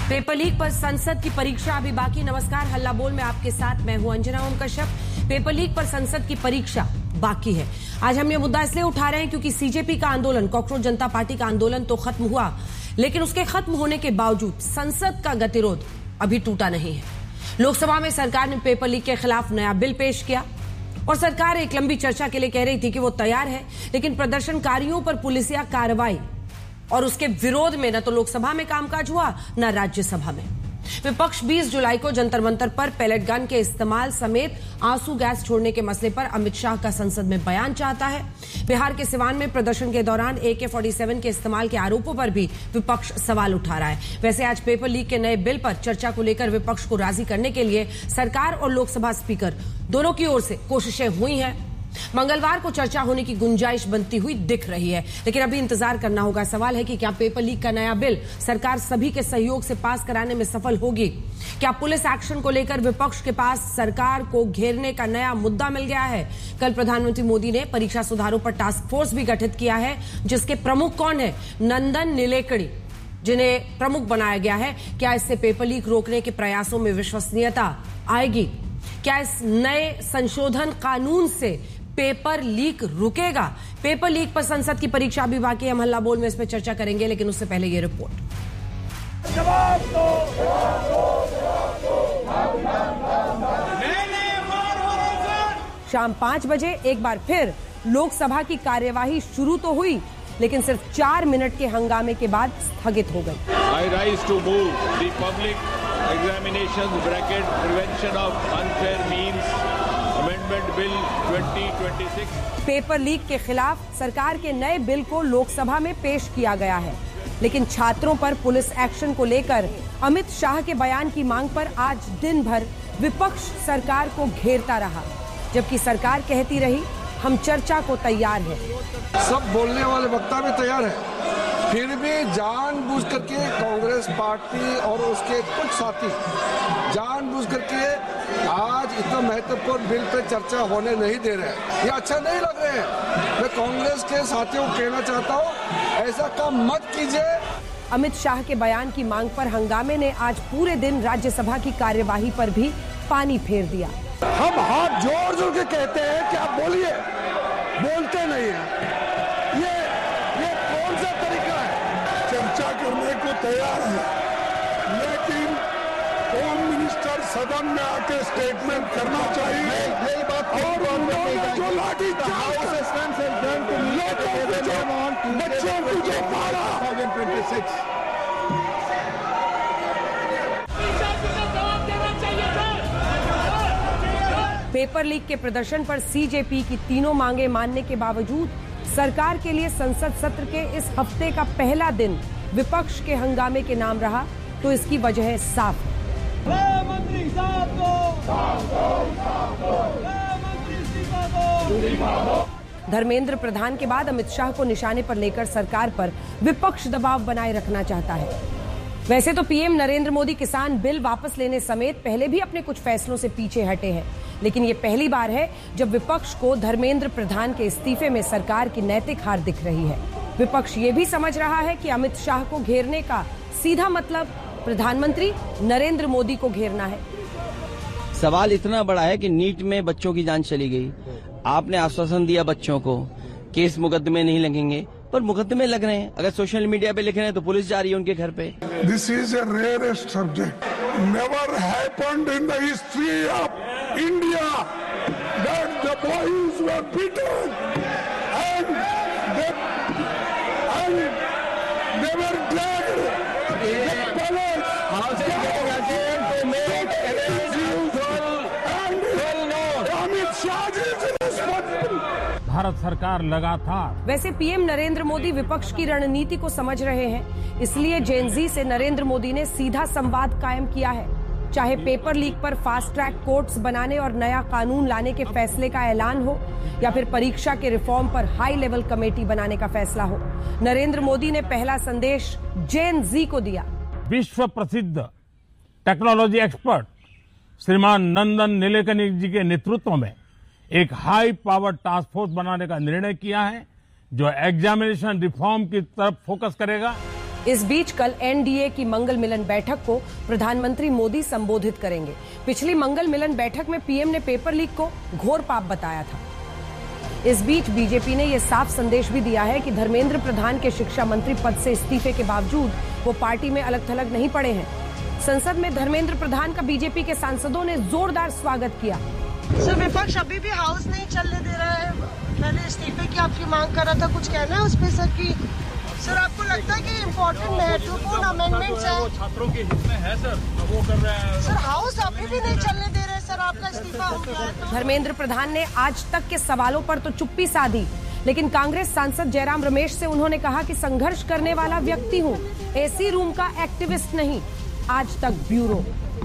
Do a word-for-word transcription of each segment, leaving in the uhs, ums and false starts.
Paper leak पर संसद की परीक्षा अभी बाकी। नमस्कार, हल्ला बोल में आपके साथ मैं हूं अंजना ओम कश्यप। पेपर लीक पर संसद की परीक्षा बाकी है। आज हम ये मुद्दा इसलिए उठा रहे हैं क्योंकि सीजेपी का आंदोलन, कॉकरोच जनता पार्टी का आंदोलन तो खत्म हुआ, लेकिन उसके खत्म होने के बावजूद संसद का गतिरोध अभी टूटा नहीं है। लोकसभा में सरकार ने पेपर लीक के खिलाफ नया बिल पेश किया और सरकार एक लंबी चर्चा के लिए कह रही थी कि वो तैयार है, लेकिन प्रदर्शनकारियों पर पुलिसिया कार्रवाई और उसके विरोध में न तो लोकसभा में कामकाज हुआ न राज्यसभा में। विपक्ष बीस जुलाई को जंतर मंतर पर पैलेट गन के इस्तेमाल समेत आंसू गैस छोड़ने के मसले पर अमित शाह का संसद में बयान चाहता है। बिहार के सिवान में प्रदर्शन के दौरान ए के सैंतालीस के इस्तेमाल के आरोपों पर भी विपक्ष सवाल उठा रहा है। वैसे आज पेपर लीक के नए बिल पर चर्चा को लेकर विपक्ष को राजी करने के लिए सरकार और लोकसभा स्पीकर दोनों की ओर से कोशिशें हुई हैं। मंगलवार को चर्चा होने की गुंजाइश बनती हुई दिख रही है, लेकिन अभी इंतजार करना होगा। सवाल है कि क्या पेपर लीक का नया बिल सरकार सभी के सहयोग से पास कराने में सफल होगी? क्या पुलिस एक्शन को लेकर विपक्ष के पास सरकार को घेरने का नया मुद्दा मिल गया है? कल प्रधानमंत्री मोदी ने परीक्षा सुधारों पर टास्क फोर्स भी गठित किया है, जिसके प्रमुख कौन है? नंदन नीलेकणी, जिन्हें प्रमुख बनाया गया है। क्या इससे पेपर लीक रोकने के प्रयासों में विश्वसनीयता आएगी? क्या इस नए संशोधन कानून से पेपर लीक रुकेगा? पेपर लीक पर संसद की परीक्षा अभी बाकी है। हम हल्ला बोल में इस पर चर्चा करेंगे, लेकिन उससे पहले ये रिपोर्ट। जवाब दो, जवाब दो, जवाब दो। शाम पांच बजे एक बार फिर लोकसभा की कार्यवाही शुरू तो हुई, लेकिन सिर्फ चार मिनट के हंगामे के बाद स्थगित हो गई। I rise to move the public examinations bracket prevention of unfair means amendment bill twenty twenty-six। Paper leak के खिलाफ सरकार के नए बिल को लोकसभा में पेश किया गया है, लेकिन छात्रों पर पुलिस एक्शन को लेकर अमित शाह के बयान की मांग पर आज दिन भर विपक्ष सरकार को घेरता रहा, जबकि सरकार कहती रही हम चर्चा को तैयार है। सब बोलने वाले वक्ता भी तैयार है, फिर भी जानबूझ करके कांग्रेस पार्टी और उसके कुछ साथी जानबूझ करके आज इतना महत्वपूर्ण बिल पे चर्चा होने नहीं दे रहे हैं। ये अच्छा नहीं लग रहे हैं। मैं कांग्रेस के साथियों को कहना चाहता हूँ, ऐसा काम मत कीजिए। अमित शाह के बयान की मांग पर हंगामे ने आज पूरे दिन राज्यसभा की कार्यवाही पर भी पानी फेर दिया। हम हाथ जोड़ जोड़ के कहते हैं कि आप बोलिए, बोलते नहीं है। ये ये कौन सा तरीका है? चर्चा करने को तैयार है, लेकिन होम मिनिस्टर सदन में आके स्टेटमेंट करना चाहिए। यही बात और जो लाठी चार्ज बच्चों को जो मारा पेपर लीक के प्रदर्शन पर सीजेपी की तीनों मांगे मानने के बावजूद सरकार के लिए संसद सत्र के इस हफ्ते का पहला दिन विपक्ष के हंगामे के नाम रहा, तो इसकी वजह साफ है। मंत्री साहब को, साहब को, साहब को, मंत्री इस्तीफा दो। धर्मेंद्र प्रधान के बाद अमित शाह को निशाने पर लेकर सरकार पर विपक्ष दबाव बनाए रखना चाहता है। वैसे तो पीएम नरेंद्र मोदी किसान बिल वापस लेने समेत पहले भी अपने कुछ फैसलों से पीछे हटे हैं, लेकिन ये पहली बार है जब विपक्ष को धर्मेंद्र प्रधान के इस्तीफे में सरकार की नैतिक हार दिख रही है। विपक्ष ये भी समझ रहा है कि अमित शाह को घेरने का सीधा मतलब प्रधानमंत्री नरेंद्र मोदी को घेरना है। सवाल इतना बड़ा है कि नीट में बच्चों की जान चली गई। आपने आश्वासन दिया बच्चों को केस मुकदमे नहीं लगेंगे, पर मुकदमे लग रहे हैं। अगर सोशल मीडिया पे लिख रहे हैं तो पुलिस जा रही है उनके घर पे। This is a rarest subject, never happened in the history of India that the boys were beaten and they and they were dragged the police house to make Amit Shah ji responsible. Bharat सरकार लगातार। वैसे पीएम नरेंद्र मोदी विपक्ष की रणनीति को समझ रहे हैं, इसलिए जेनजी से नरेंद्र मोदी ने सीधा संवाद कायम किया है। चाहे पेपर लीक पर फास्ट ट्रैक कोर्ट्स बनाने और नया कानून लाने के फैसले का ऐलान हो, या फिर परीक्षा के रिफॉर्म पर हाई लेवल कमेटी बनाने का फैसला हो, नरेंद्र मोदी ने पहला संदेश जेन जी को दिया। विश्व प्रसिद्ध टेक्नोलॉजी एक्सपर्ट श्रीमान नंदन नीलेकणी जी के नेतृत्व में एक हाई पावर टास्क फोर्स बनाने का निर्णय किया है, जो एग्जामिनेशन रिफॉर्म की तरफ फोकस करेगा इस बीच कल एनडीए की मंगल मिलन बैठक को प्रधानमंत्री मोदी संबोधित करेंगे। पिछली मंगल मिलन बैठक में पीएम ने पेपर लीक को घोर पाप बताया था। इस बीच बीजेपी ने यह साफ संदेश भी दिया है कि धर्मेंद्र प्रधान के शिक्षा मंत्री पद से इस्तीफे के बावजूद वो पार्टी में अलग थलग नहीं पड़े हैं। संसद में धर्मेंद्र प्रधान का बीजेपी के सांसदों ने जोरदार स्वागत किया। सर, विपक्ष अभी भी हाउस नहीं चलने दे रहा है। पहले इस्तीफे की आपकी मांग कर रहा था, कुछ कहना है उस पे सर की? सर, आपको लगता है कि इम्पोर्टेंट महत्वपूर्ण अमेंडमेंट्स है? छात्रों के हित में है सर, वो कर रहे हैं सर। हाउस अभी भी नहीं चलने दे रहे सर, आपका इस्तीफा हो गया है तो? धर्मेंद्र प्रधान ने आज तक के सवालों पर तो चुप्पी साधी, लेकिन कांग्रेस सांसद जयराम रमेश से उन्होंने कहा कि संघर्ष करने वाला व्यक्ति हूं, एसी रूम का एक्टिविस्ट नहीं। आज तक ब्यूरो।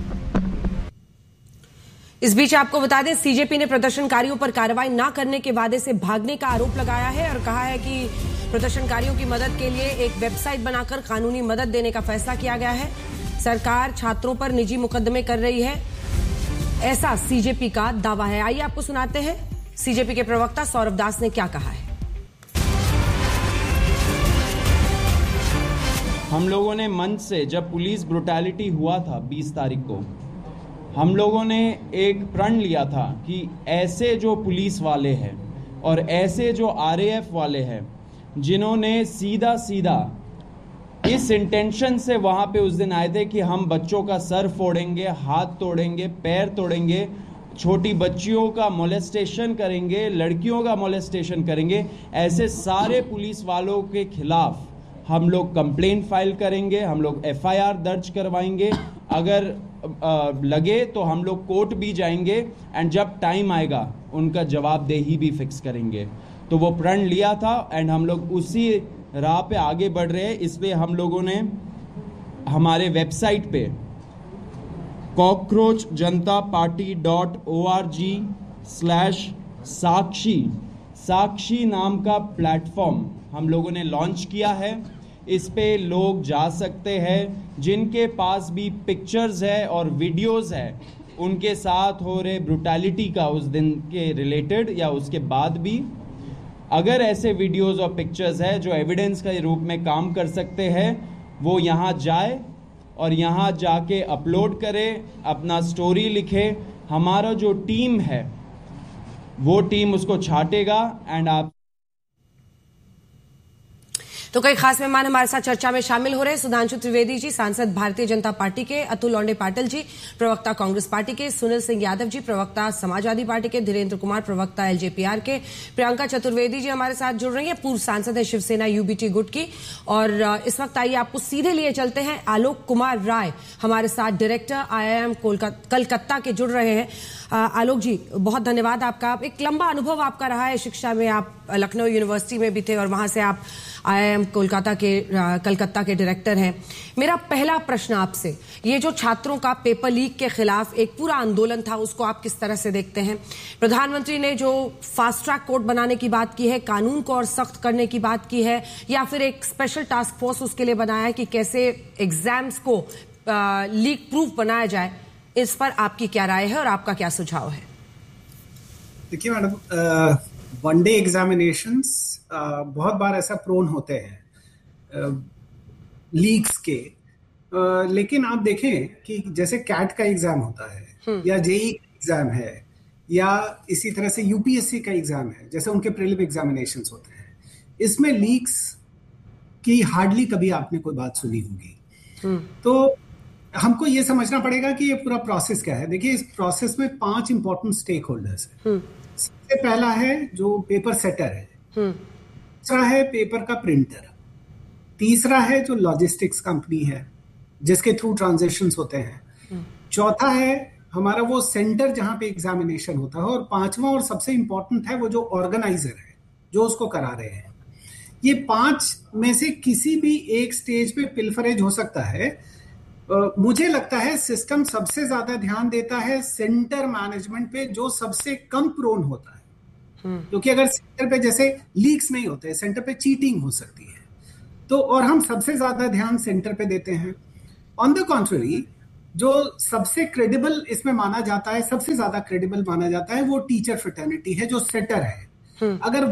इस बीच आपको बता दें, सीजेपी ने प्रदर्शनकारियों पर कार्रवाई न करने के वादे से भागने का आरोप लगाया है और कहा है कि प्रदर्शनकारियों की मदद के लिए एक वेबसाइट बनाकर कानूनी मदद देने का फैसला किया गया है। सरकार छात्रों पर निजी मुकदमे कर रही है, ऐसा सीजेपी का दावा है। आइए आपको सुनाते हैं सीजेपी के प्रवक्ता सौरभ दास ने क्या कहा है। हम लोगों ने मंच से, जब पुलिस ब्रुटैलिटी हुआ था बीस तारीख को, हम लोगों ने एक प्रण लिया था कि ऐसे जो पुलिस वाले हैं और ऐसे जो आरएएफ वाले हैं जिन्होंने सीधा सीधा इस इंटेंशन से वहाँ पे उस दिन आए थे कि हम बच्चों का सर फोड़ेंगे, हाथ तोड़ेंगे, पैर तोड़ेंगे, छोटी बच्चियों का मोलेस्टेशन करेंगे, लड़कियों का मोलेस्टेशन करेंगे, ऐसे सारे पुलिस वालों के खिलाफ हम लोग कंप्लेंट फाइल करेंगे, हम लोग एफआईआर दर्ज करवाएंगे, अगर आ, लगे तो हम लोग कोर्ट भी जाएंगे एंड जब टाइम आएगा उनका जवाबदेही भी फिक्स करेंगे। तो वो प्रण लिया था एंड हम लोग उसी राह पे आगे बढ़ रहे हैं। इसलिए हम लोगों ने हमारे वेबसाइट पे कॉकरोच जनता party dot O R G slash साक्षी साक्षी नाम का प्लेटफॉर्म हम लोगों ने लॉन्च किया है। इस पे लोग जा सकते हैं जिनके पास भी पिक्चर्स है और वीडियोस है उनके साथ हो रहे ब्रुटैलिटी का उस दिन के रिलेटेड या उसके बाद भी, अगर ऐसे वीडियोस और पिक्चर्स है जो एविडेंस के रूप में काम कर सकते हैं, वो यहाँ जाए और यहाँ जाके अपलोड करे, अपना स्टोरी लिखे। हमारा जो टीम है वो टीम उसको छाटेगा एंड आप तो कई खास मेहमान हमारे साथ चर्चा में शामिल हो रहे हैं। सुधांशु त्रिवेदी जी, सांसद भारतीय जनता पार्टी के, अतुल लौंडे पाटिल जी, प्रवक्ता कांग्रेस पार्टी के, सुनील सिंह यादव जी, प्रवक्ता समाजवादी पार्टी के, धीरेन्द्र कुमार, प्रवक्ता एलजेपीआर के, प्रियंका चतुर्वेदी जी हमारे साथ जुड़ रही है, पूर्व सांसद है शिवसेना यूबीटी गुट की। और इस वक्त आइए आपको सीधे लिए चलते हैं, आलोक कुमार राय हमारे साथ डायरेक्टर आईआईएम कलकत्ता के जुड़ रहे हैं। आलोक जी, बहुत धन्यवाद आपका। एक लंबा अनुभव आपका रहा है शिक्षा में, आप लखनऊ यूनिवर्सिटी में भी थे और वहां से आप आईआईएम कोलकाता के कलकत्ता के डायरेक्टर हैं। मेरा पहला प्रश्न आपसे, ये जो छात्रों का पेपर लीक के खिलाफ एक पूरा आंदोलन था, उसको आप किस तरह से देखते हैं? प्रधानमंत्री ने जो फास्ट ट्रैक कोर्ट बनाने की बात की है, कानून को और सख्त करने की बात की है, या फिर एक स्पेशल टास्क फोर्स उसके लिए बनाया है कि कैसे एग्जाम्स को आ, लीक प्रूफ बनाया जाए, इस पर आपकी क्या राय है और आपका क्या सुझाव है? देखिए मैडम, वन डे एग्जामिनेशंस बहुत बार ऐसा प्रोन होते हैं लीक्स के, आ, लेकिन आप देखें कि जैसे कैट का एग्जाम होता है या जेई एग्जाम है या इसी तरह से यूपीएससी का एग्जाम है, जैसे उनके प्रीलिम एग्जामिनेशंस होते हैं, इसमें लीक्स की हार्डली कभी आपने कोई बात सुनी होगी। तो हमको ये समझना पड़ेगा कि ये पूरा प्रोसेस क्या है। देखिए, इस प्रोसेस में पांच इंपॉर्टेंट स्टेक होल्डर्स हैं। सबसे पहला है जो पेपर सेटर है, दूसरा है पेपर का प्रिंटर, तीसरा है जो लॉजिस्टिक्स कंपनी है जिसके थ्रू ट्रांजैक्शंस होते हैं, चौथा है हमारा वो सेंटर जहां पे एग्जामिनेशन होता है, और पांचवा और सबसे इंपॉर्टेंट है वो जो ऑर्गेनाइजर है जो उसको करा रहे हैं। ये पांच में से किसी भी एक स्टेज पे पिलफरेज हो सकता है। Uh, मुझे लगता है सिस्टम सबसे ज्यादा ध्यान देता है सेंटर मैनेजमेंट पे, जो सबसे कम प्रोन होता है, क्योंकि अगर सेंटर पे जैसे लीक्स नहीं होते, सेंटर पे चीटिंग हो सकती है, तो और हम सबसे ज्यादा ध्यान सेंटर पे देते हैं। ऑन द कॉन्ट्ररी, जो सबसे क्रेडिबल इसमें माना जाता है, सबसे ज्यादा क्रेडिबल माना जाता है, वो टीचर फ्रेटर्निटी है जो सेटर है। अगर वही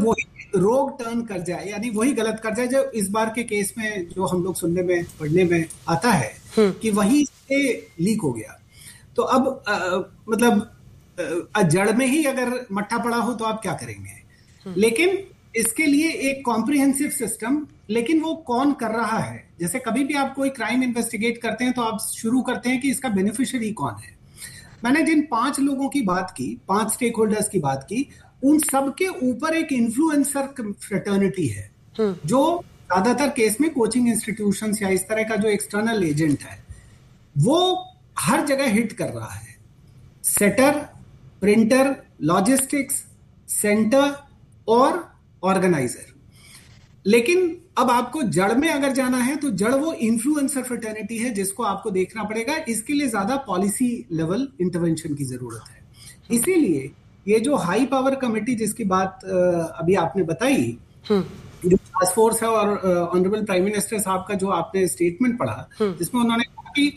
रोग टर्न कर जाए, यानी वही गलत कर जाए जो इस बार के केस में जो हम लोग सुनने में पढ़ने में आता है कि वहीं से लीक हो गया। तो अब आ, मतलब आ, जड़ में ही अगर मट्ठा पड़ा हो तो आप क्या करेंगे? लेकिन इसके लिए एक कॉम्प्रिहेंसिव सिस्टम, लेकिन वो कौन कर रहा है? जैसे कभी भी आप कोई क्राइम इन्वेस्टिगेट करते हैं तो आप शुरू करते हैं कि इसका बेनिफिशियरी कौन है। मैंने जिन पांच लोगों की बात की, पांच स्टेक होल्डर्स की बात की, उन सबके ऊपर एक इन्फ्लुएंसर फ्रेटर्निटी है जो ज्यादातर केस में कोचिंग इंस्टीट्यूशंस या इस तरह का जो एक्सटर्नल एजेंट है वो हर जगह हिट कर रहा है। सेटर, प्रिंटर, लॉजिस्टिक्स, सेंटर और ऑर्गेनाइजर। लेकिन अब आपको जड़ में अगर जाना है तो जड़ वो इन्फ्लुएंसर फ्रेटर्निटी है जिसको आपको देखना पड़ेगा। इसके लिए ज्यादा पॉलिसी लेवल इंटरवेंशन की जरूरत है। इसीलिए ये जो हाई पावर कमेटी जिसकी बात अभी आपने बताई, जो टास्क फोर्स है, और ऑनरेबल प्राइम मिनिस्टर साहब का जो आपने स्टेटमेंट पढ़ा जिसमें उन्होंने कहा कि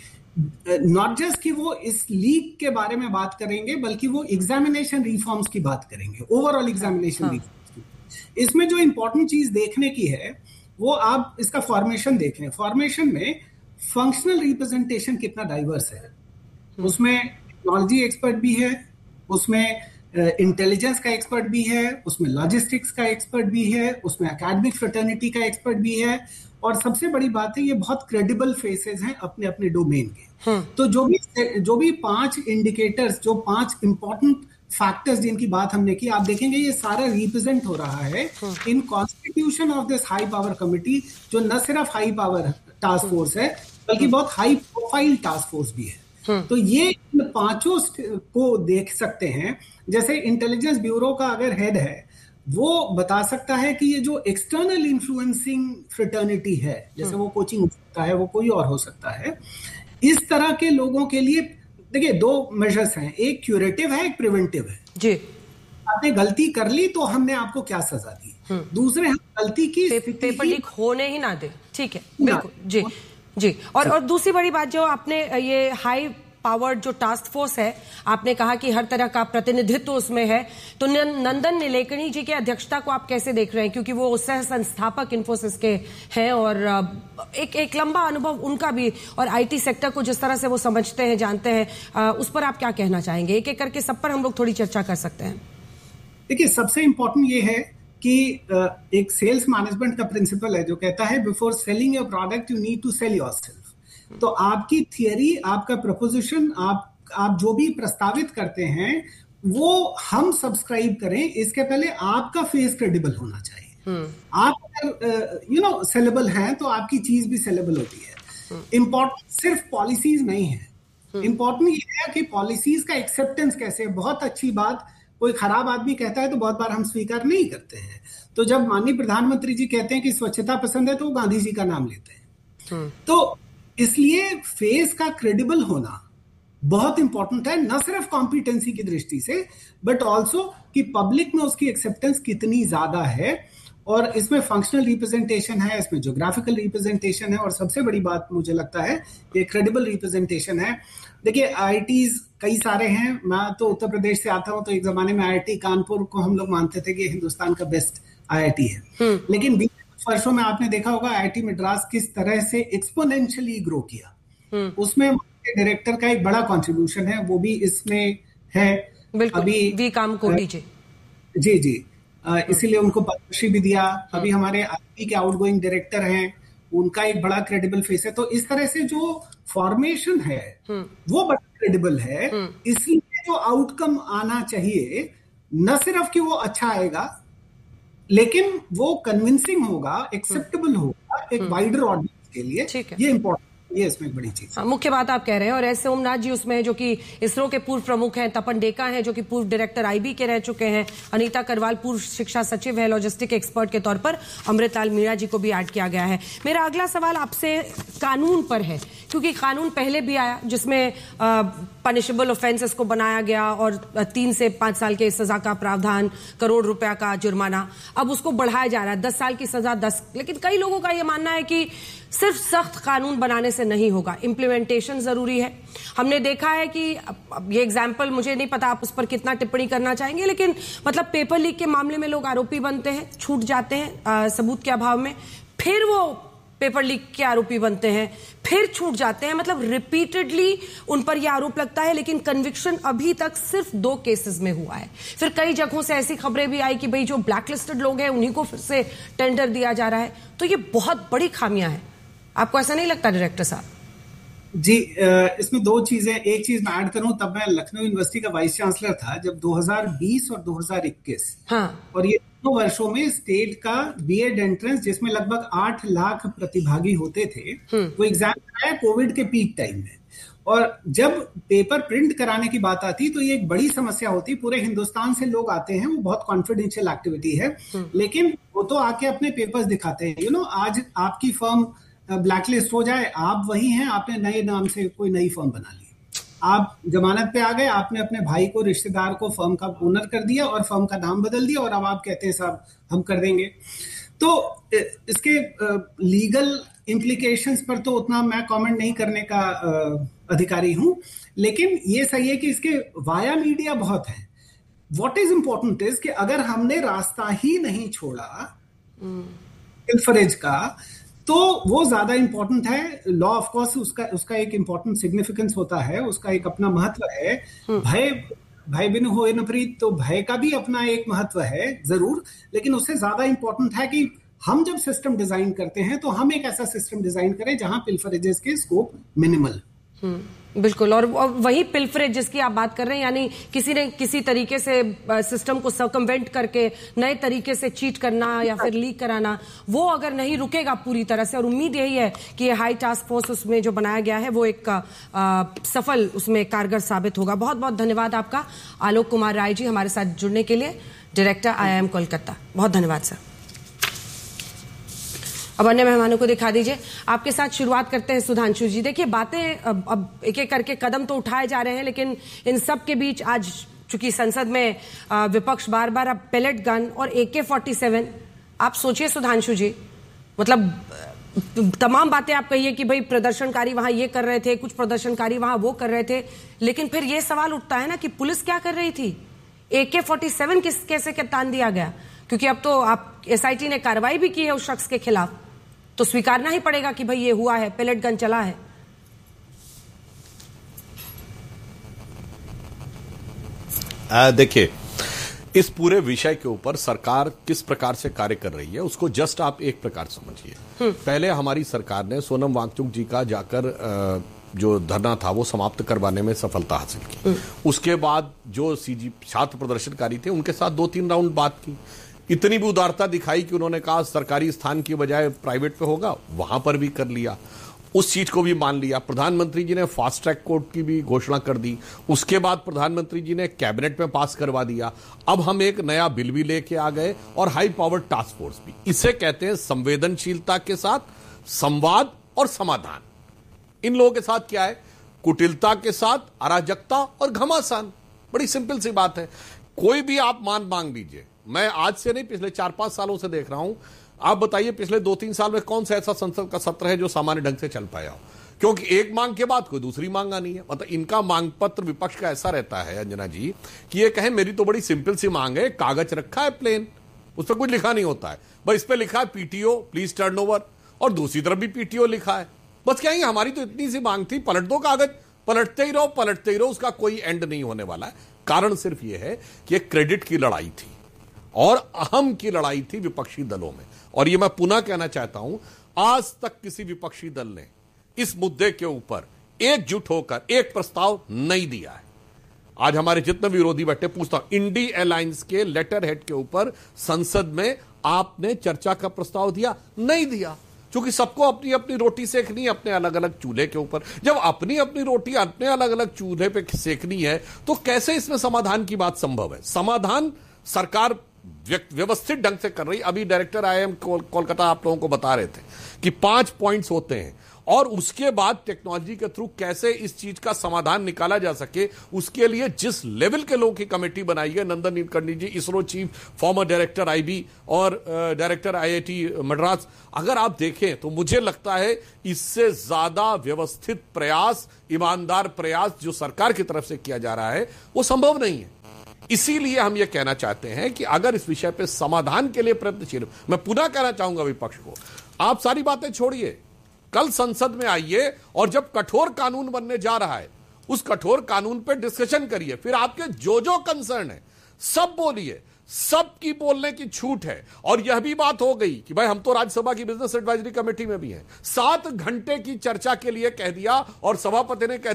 नॉट जस्ट कि वो इस लीक के बारे में बात करेंगे बल्कि वो एग्जामिनेशन रिफॉर्म्स की बात करेंगे, ओवरऑल एग्जामिनेशन रिफॉर्म्स की। इसमें जो इंपॉर्टेंट चीज देखने की है वो आप इसका फॉर्मेशन देख लें। फॉर्मेशन में फंक्शनल रिप्रेजेंटेशन कितना डाइवर्स है, उसमें टेक्नोलॉजी एक्सपर्ट भी है, उसमें इंटेलिजेंस uh, का एक्सपर्ट भी है, उसमें लॉजिस्टिक्स का एक्सपर्ट भी है, उसमें एकेडमिक फ्रेटर्निटी का एक्सपर्ट भी है, और सबसे बड़ी बात है ये बहुत क्रेडिबल फेसेस हैं अपने अपने डोमेन के। तो जो भी जो भी पांच इंडिकेटर्स, जो पांच इंपॉर्टेंट फैक्टर्स जिनकी बात हमने की, आप देखेंगे ये सारा रिप्रेजेंट हो रहा है in constitution of this high power committee, जो न सिर्फ हाई पावर टास्क फोर्स है बल्कि बहुत हाई प्रोफाइल टास्क फोर्स भी है। तो ये इन पांचों को देख सकते हैं। जैसे इंटेलिजेंस ब्यूरो का अगर हेड है वो बता सकता है कि ये जो एक्सटर्नल इन्फ्लुएंसिंग फ्रेटर्निटी है, जैसे वो कोचिंग हो सकता है, वो कोई और हो सकता है, इस तरह के लोगों के लिए देखिए दो मेजर्स हैं, एक क्यूरेटिव है, एक प्रिवेंटिव है। जी, आपने गलती कर ली तो हमने आपको क्या सजा दी, दूसरे हम गलती की पे, पेपर लीक होने ही ना दे। ठीक है, बिल्कुल जी जी। और और दूसरी बड़ी बात जो आपने ये हाई पावर जो टास्क फोर्स है, आपने कहा कि हर तरह का प्रतिनिधित्व उसमें है, तो नंदन नीलेकणी जी की अध्यक्षता को आप कैसे देख रहे हैं? क्योंकि वो सह संस्थापक इन्फोसिस के हैं और एक एक लंबा अनुभव उनका भी, और आईटी सेक्टर को जिस तरह से वो समझते हैं, जानते हैं, उस पर आप क्या कहना चाहेंगे? एक एक करके सब पर हम लोग थोड़ी चर्चा कर सकते हैं। देखिए, सबसे इंपॉर्टेंट ये है कि एक सेल्स मैनेजमेंट का प्रिंसिपल है जो कहता है before selling your product you need to cell yourself. तो आपकी थियरी, आपका प्रपोजिशन, आप आप जो भी प्रस्तावित करते हैं वो हम सब्सक्राइब करें, इसके पहले आपका फेस क्रेडिबल होना चाहिए। आप अगर यू नो सेलेबल हैं तो आपकी चीज भी सेलेबल होती है। इंपॉर्टेंट सिर्फ पॉलिसीज नहीं है, इंपॉर्टेंट ये है कि पॉलिसीज का एक्सेप्टेंस कैसे। बहुत अच्छी बात कोई खराब आदमी कहता है तो बहुत बार हम स्वीकार नहीं करते हैं। तो जब माननीय प्रधानमंत्री जी कहते हैं कि स्वच्छता पसंद है तो वो गांधी जी का नाम लेते हैं। तो इसलिए फेस का क्रेडिबल होना बहुत इंपॉर्टेंट है, न सिर्फ कॉम्पिटेंसी की दृष्टि से बट ऑल्सो कि पब्लिक में उसकी एक्सेप्टेंस कितनी ज्यादा है। और इसमें फंक्शनल रिप्रेजेंटेशन है, इसमें ज्योग्राफिकल रिप्रेजेंटेशन है, और सबसे बड़ी बात मुझे लगता है ये क्रेडिबल रिप्रेजेंटेशन है। देखिए, आईआईटीज कई सारे हैं, मैं तो उत्तर प्रदेश से आता हूं, तो एक जमाने में आईआईटी कानपुर को हम लोग मानते थे कि हिंदुस्तान का बेस्ट आईआईटी है, लेकिन वर्षों में आपने देखा होगा आईआईटी मद्रास किस तरह से एक्सपोनेंशियली ग्रो किया। उसमें डायरेक्टर का एक बड़ा कंट्रीब्यूशन है, वो भी इसमें है। अभी वी काम कोटी जी जी जी इसीलिए उनको पद्मश्री भी दिया। अभी हमारे आईआईटी के आउटगोइंग डायरेक्टर हैं, उनका एक बड़ा क्रेडिबल फेस है। तो इस तरह से जो फॉर्मेशन है वो बड़ा क्रेडिबल है। इसलिए जो आउटकम आना चाहिए न सिर्फ कि वो अच्छा आएगा लेकिन वो कन्विंसिंग होगा, एक्सेप्टेबल होगा एक वाइडर ऑडियंस के लिए। ये इंपॉर्टेंट, ये इसमें एक बड़ी चीज है। मुख्य बात आप कह रहे हैं। और ऐसे सोमनाथ जी उसमें है जो कि इसरो के पूर्व प्रमुख हैं, तपन डेका हैं जो कि पूर्व डायरेक्टर आईबी के रह चुके हैं, अनीता करवाल पूर्व शिक्षा सचिव है लॉजिस्टिक एक्सपर्ट के तौर पर, अमृतलाल मीणा जी को भी ऐड किया गया है। मेरा अगला सवाल आपसे कानून पर है क्योंकि कानून पहले भी आया जिसमें पनिशेबल ऑफेंसेस को बनाया गया और तीन से पांच साल के सजा का प्रावधान, करोड़ रुपया का जुर्माना, अब उसको बढ़ाया जा रहा है, दस साल की सजा दस। लेकिन कई लोगों का यह मानना है कि सिर्फ सख्त कानून बनाने से नहीं होगा, इम्प्लीमेंटेशन जरूरी है। हमने देखा है कि ये एग्जाम्पल, मुझे नहीं पता आप उस पर कितना टिप्पणी करना चाहेंगे, लेकिन मतलब पेपर लीक के मामले में लोग आरोपी बनते हैं, छूट जाते हैं आ, सबूत के अभाव में, फिर वो पेपर लीक के आरोपी बनते हैं, फिर छूट जाते हैं। मतलब रिपीटेडली उन पर यह आरोप लगता है, लेकिन कन्विक्शन अभी तक सिर्फ दो केसेस में हुआ है। फिर कई जगहों से ऐसी खबरें भी आई कि भाई जो ब्लैकलिस्टेड लोग हैं उन्हीं को फिर से टेंडर दिया जा रहा है। तो ये बहुत बड़ी खामियां हैं, आपको ऐसा नहीं लगता डायरेक्टर साहब? जी, इसमें दो चीजें, एक चीज मैं ऐड करूं, तब मैं लखनऊ यूनिवर्सिटी का वाइस चांसलर था जब दो हज़ार बीस और दो हज़ार इक्कीस, हाँ, और ये दो वर्षों में स्टेट का बीएड एंट्रेंस जिसमें लगभग आठ लाख प्रतिभागी होते थे, वो एग्जाम कराया कोविड के पीक टाइम में। और जब पेपर प्रिंट कराने की बात आती तो ये एक बड़ी समस्या होती, पूरे हिंदुस्तान से लोग आते हैं, वो बहुत कॉन्फिडेंशियल एक्टिविटी है, लेकिन वो तो आके अपने पेपर्स दिखाते हैं। यू नो, आज आपकी फर्म ब्लैकलिस्ट हो जाए, आप वही हैं, आपने नए नाम से कोई नई फर्म बना ली, आप जमानत पे आ गए, आपने अपने भाई को, रिश्तेदार को फर्म का ओनर कर दिया और फर्म का नाम बदल दिया, और अब आप कहते हैं साहब हम कर देंगे। तो इसके लीगल इम्प्लीकेशंस पर तो उतना मैं कमेंट नहीं करने का अधिकारी हूं, लेकिन ये सही है कि इसके वाया मीडिया बहुत है। व्हाट इज इंपॉर्टेंट इज कि अगर हमने रास्ता ही नहीं छोड़ा पिलफरेज का, तो वो ज्यादा इंपॉर्टेंट है। लॉ ऑफ कोर्स उसका उसका एक इंपॉर्टेंट सिग्निफिकेंस होता है, उसका एक अपना महत्व है। भय भय बिन होए न प्रीत, तो भय का भी अपना एक महत्व है जरूर, लेकिन उससे ज्यादा इंपॉर्टेंट है कि हम जब सिस्टम डिजाइन करते हैं तो हम एक ऐसा सिस्टम डिजाइन करें जहां पिलफरेजेस के स्कोप मिनिमल। बिल्कुल, और वही पिलफरेज जिसकी आप बात कर रहे हैं, यानी किसी ने किसी तरीके से सिस्टम को सर्कमवेंट करके नए तरीके से चीट करना या फिर लीक कराना, वो अगर नहीं रुकेगा पूरी तरह से, और उम्मीद यही है कि ये हाई टास्क फोर्स उसमें जो बनाया गया है वो एक आ, सफल, उसमें कारगर साबित होगा। बहुत बहुत धन्यवाद आपका आलोक कुमार राय जी, हमारे साथ जुड़ने के लिए, director I I am Kolkata. बहुत धन्यवाद सर। अब अन्य मेहमानों को दिखा दीजिए। आपके साथ शुरुआत करते हैं सुधांशु जी। देखिए, बातें अब अब एक एक करके कदम तो उठाए जा रहे हैं, लेकिन इन सब के बीच आज चूंकि संसद में विपक्ष बार बार अब पेलेट गन और ए के फोर्टी सेवन, आप सोचिए सुधांशु जी, मतलब तमाम बातें आप कहिए कि भाई प्रदर्शनकारी वहां ये कर रहे थे, कुछ प्रदर्शनकारी वहां वो कर रहे थे, लेकिन फिर ये सवाल उठता है ना कि पुलिस क्या कर रही थी? ए के फोर्टी सेवन किस कैसे तान दिया गया? क्योंकि अब तो आप एस आई टी ने कार्रवाई भी की है उस शख्स के खिलाफ, तो स्वीकारना ही पड़ेगा कि भाई ये हुआ है, पेलेट गन चला है। देखिए, इस पूरे विषय के ऊपर सरकार किस प्रकार से कार्य कर रही है उसको जस्ट आप एक प्रकार समझिए। पहले हमारी सरकार ने सोनम वांगचुक जी का जाकर जो धरना था वो समाप्त करवाने में सफलता हासिल की। उसके बाद जो सीजी छात्र प्रदर्शनकारी थे उनके साथ दो तीन राउंड बात की, इतनी भी उदारता दिखाई कि उन्होंने कहा सरकारी स्थान की बजाय प्राइवेट पे होगा, वहां पर भी कर लिया, उस चीज को भी मान लिया। प्रधानमंत्री जी ने फास्ट ट्रैक कोर्ट की भी घोषणा कर दी, उसके बाद प्रधानमंत्री जी ने कैबिनेट में पास करवा दिया। अब हम एक नया बिल भी लेके आ गए और हाई पावर टास्क फोर्स भी। इसे कहते हैं संवेदनशीलता के साथ संवाद और समाधान। इन लोगों के साथ क्या है? कुटिलता के साथ अराजकता और घमासान। बड़ी सिंपल सी बात है। कोई भी आप मान मांग लीजिए, मैं आज से नहीं पिछले चार पांच सालों से देख रहा हूं, आप बताइए पिछले दो तीन साल में कौन सा ऐसा संसद का सत्र है जो सामान्य ढंग से चल पाया हो? क्योंकि एक मांग के बाद कोई दूसरी मांग आनी है। मतलब इनका मांग पत्र विपक्ष का ऐसा रहता है अंजना जी कि ये कहें मेरी तो बड़ी सिंपल सी मांग है, कागज रखा है प्लेन, उस पर कुछ लिखा नहीं होता है, बस इस पर लिखा है पीटीओ प्लीज टर्न ओवर, और दूसरी तरफ भी पीटीओ लिखा है। बस क्या है, हमारी तो इतनी सी मांग थी, पलट दो कागज, पलटते ही रहो पलटते ही रहो, उसका कोई एंड नहीं होने वाला है। कारण सिर्फ यह है कि क्रेडिट की लड़ाई थी और अहम की लड़ाई थी विपक्षी दलों में। और यह मैं पुनः कहना चाहता हूं, आज तक किसी विपक्षी दल ने इस मुद्दे के ऊपर एकजुट होकर एक प्रस्ताव नहीं दिया है। आज हमारे जितने विरोधी बैठे, पूछता हूं, इंडी अलायंस के लेटर हेड के ऊपर संसद में आपने चर्चा का प्रस्ताव दिया? नहीं दिया, क्योंकि सबको अपनी अपनी रोटी सेकनी है अपने अलग अलग चूल्हे के ऊपर। जब अपनी अपनी रोटी अपने अलग अलग चूल्हे पे सेकनी है तो कैसे इसमें समाधान की बात संभव है? समाधान सरकार व्यवस्थित ढंग से कर रही। अभी director I I am Kolkata आप लोगों को बता रहे थे कि पांच पॉइंट्स होते हैं और उसके बाद टेक्नोलॉजी के थ्रू कैसे इस चीज का समाधान निकाला जा सके, उसके लिए जिस लेवल के लोगों की कमेटी बनाई है, नंदन नीलकंठी जी ISRO chief, farmer director IB और डायरेक्टर आईआईटी मद्रास, अगर आप देखें तो मुझे लगता है इससे ज्यादा व्यवस्थित प्रयास, ईमानदार प्रयास जो सरकार की तरफ से किया जा रहा है वो संभव नहीं है। इसीलिए हम यह कहना चाहते हैं कि अगर इस विषय पर समाधान के लिए प्रयत्नशील, मैं पुनः कहना चाहूंगा विपक्ष को, आप सारी बातें छोड़िए, कल संसद में आइए और जब कठोर कानून बनने जा रहा है उस कठोर कानून पर डिस्कशन करिए, फिर आपके जो जो कंसर्न है सब बोलिए, सबकी बोलने की छूट है। और यह भी बात हो गई कि भाई हम तो राज्यसभा की बिजनेस एडवाइजरी कमेटी में भी हैं, सात घंटे की चर्चा के लिए कह दिया और सभापति ने कह